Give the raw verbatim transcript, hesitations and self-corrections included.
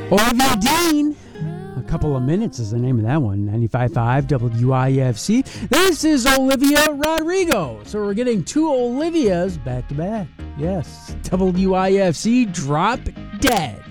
Olivia Dean. A Couple of Minutes is the name of that one. ninety-five point five W I F C. This is Olivia Rodrigo. So we're getting two Olivias back to back. Yes. W I F C Drop Dead.